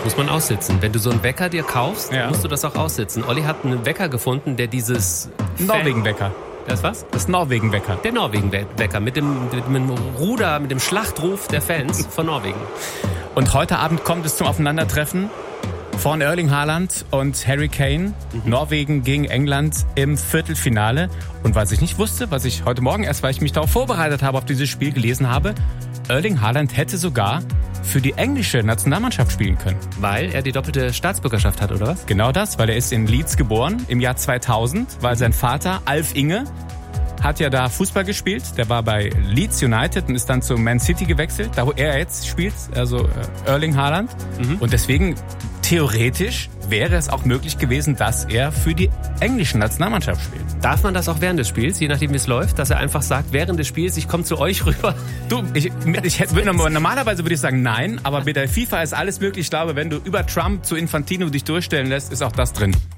muss man aussitzen. Wenn du so einen Wecker dir kaufst, musst du das auch aussitzen. Olli hat einen Wecker gefunden, der dieses... Norwegen-Wecker. Das was? Das Norwegen-Wecker. Der Norwegen-Wecker mit dem Ruder, mit dem Schlachtruf der Fans von Norwegen. Und heute Abend kommt es zum Aufeinandertreffen von Erling Haaland und Harry Kane. Norwegen gegen England im Viertelfinale. Und was ich nicht wusste, was ich heute Morgen erst, weil ich mich darauf vorbereitet habe, auf dieses Spiel gelesen habe, Erling Haaland hätte sogar für die englische Nationalmannschaft spielen können. Weil er die doppelte Staatsbürgerschaft hat, oder was? Genau das, weil er ist in Leeds geboren im Jahr 2000, weil sein Vater Alf Inge hat ja da Fußball gespielt. Der war bei Leeds United und ist dann zu Man City gewechselt, da wo er jetzt spielt, also Erling Haaland. Und deswegen theoretisch wäre es auch möglich gewesen, dass er für die englische Nationalmannschaft spielt. Darf man das auch während des Spiels, je nachdem wie es läuft, dass er einfach sagt, während des Spiels, ich komme zu euch rüber? Du, normalerweise würde ich sagen nein, aber mit der FIFA ist alles möglich. Ich glaube, wenn du über Trump zu Infantino dich durchstellen lässt, ist auch das drin.